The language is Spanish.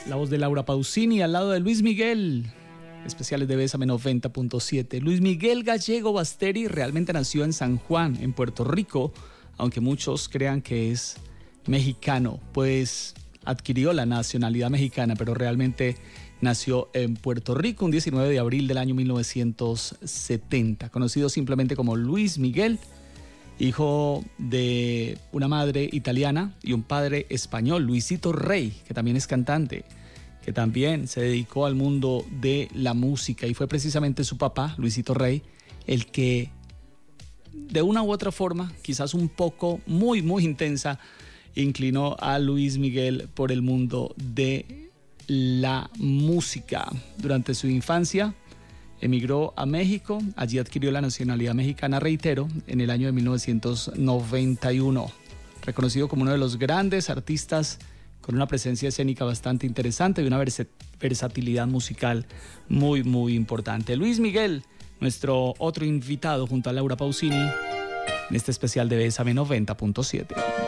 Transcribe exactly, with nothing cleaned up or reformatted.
La voz de Laura Pausini al lado de Luis Miguel. Especiales de Bésame noventa punto siete. Luis Miguel Gallego Basteri realmente nació en San Juan, en Puerto Rico, aunque muchos crean que es mexicano, pues adquirió la nacionalidad mexicana, pero realmente nació en Puerto Rico un diecinueve de abril del año mil novecientos setenta, conocido simplemente como Luis Miguel, hijo de una madre italiana y un padre español, Luisito Rey, que también es cantante, que también se dedicó al mundo de la música, y fue precisamente su papá, Luisito Rey, el que de una u otra forma, quizás un poco muy muy intensa, inclinó a Luis Miguel por el mundo de la música. Durante su infancia emigró a México, allí adquirió la nacionalidad mexicana, reitero, en el año de mil novecientos noventa y uno. Reconocido como uno de los grandes artistas con una presencia escénica bastante interesante y una vers- versatilidad musical muy, muy importante. Luis Miguel, nuestro otro invitado junto a Laura Pausini en este especial de Bésame noventa punto siete.